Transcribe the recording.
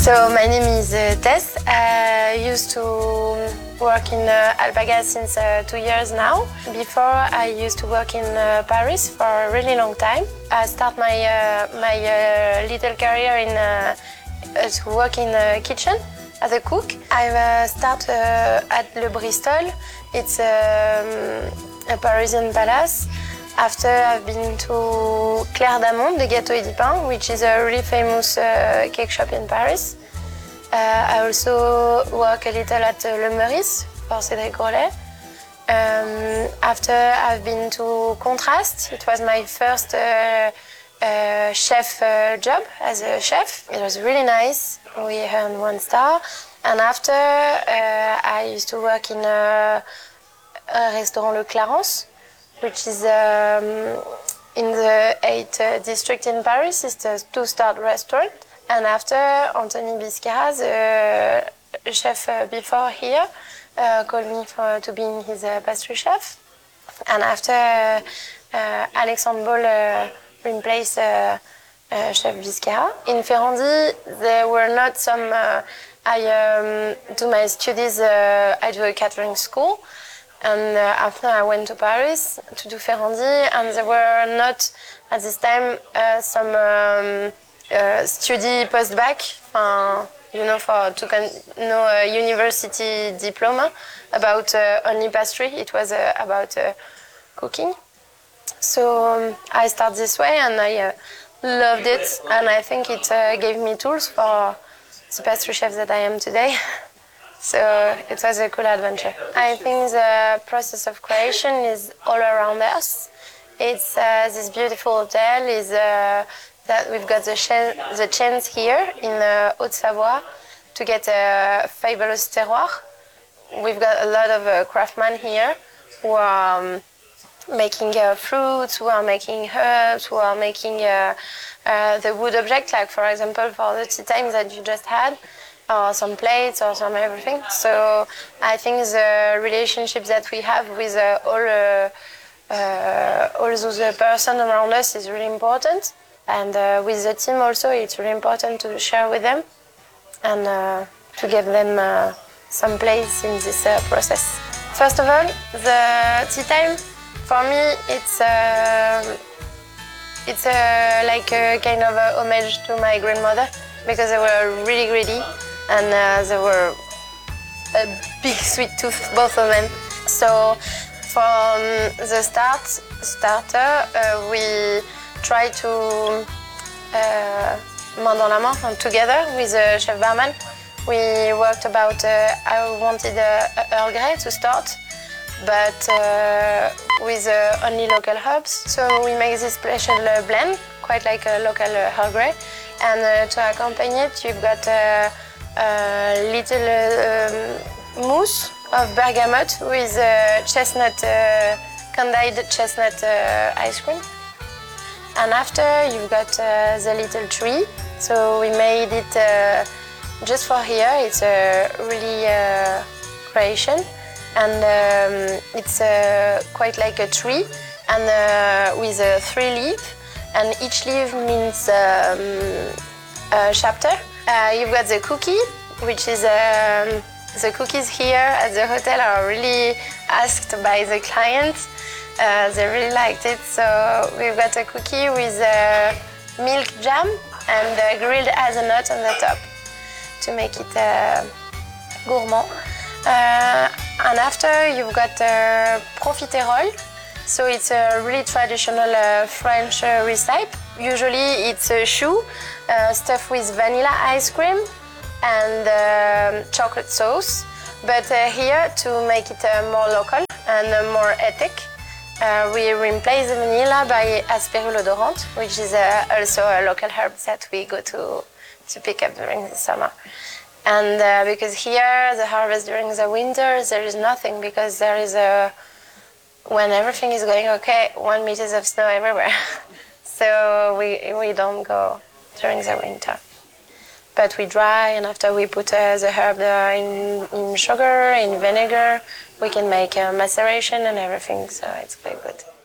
So my name is Tess. I used to work in Alpaga since 2 years now. Before I used to work in Paris for a really long time. I started my little career to work in the kitchen as a cook. I started at Le Bristol. It's a Parisian palace. After I've been to Claire d'Amont, the Gâteau et Dipin, which is a really famous cake shop in Paris. I also work a little at Le Meurice for Cédric Grolet. After I've been to Contraste. It was my first chef job as a chef. It was really nice. We earned 1 star. And after I used to work in a restaurant Le Clarence, which is in the 8th district in Paris. It's a 2-star restaurant. And after, Anthony Biscara, the chef before here, called me to be his pastry chef. And after, Alexandre Ball replaced Chef Biscara. In Ferrandi, there were not some... I do my studies, I do a catering school. And after I went to Paris to do Ferrandi, and there were not, at this time, some study post-bac, you know, a university diploma about only pastry. It was about cooking. So I started this way, and I loved it, and I think it gave me tools for the pastry chef that I am today. So it was a cool adventure. I think the process of creation is all around us. It's this beautiful hotel is that we've got the chance here in Haute-Savoie to get a fabulous terroir. We've got a lot of craftsmen here who are making fruits, who are making herbs, who are making the wood object, like for example for the tea time that you just had. Or some plates or some everything. So I think the relationship that we have with all those person around us is really important. And with the team also, it's really important to share with them and to give them some place in this process. First of all, the tea time, for me, it's like a kind of a homage to my grandmother, because they were really greedy. And they were a big sweet tooth, both of them. So from the starter, we try to main dans la main, together with the chef barman. We worked about, I wanted a Earl Grey to start, but with only local herbs. So we make this special blend, quite like a local Earl Grey. And to accompany it, you've got little mousse of bergamot with chestnut, candied chestnut ice cream. And after you've got the little tree. So we made it just for here. It's a really creation, and it's quite like a tree, and with 3 leaves, and each leaf means a chapter. You've got the cookie, which is the cookies here at the hotel are really asked by the clients. They really liked it, so we've got a cookie with milk jam and grilled hazelnut on the top to make it gourmand. And after you've got profiterole, so it's a really traditional French recipe. Usually it's a choux stuffed with vanilla ice cream and chocolate sauce. But here, to make it more local and more ethnic, we replace the vanilla by Asperule odorante, which is also a local herb that we go to pick up during the summer. And because here, the harvest during the winter, there is nothing, because there is when everything is going okay, 1 meter of snow everywhere. So we don't go during the winter. But we dry, and after we put the herb in sugar, in vinegar, we can make a maceration and everything, so it's quite good.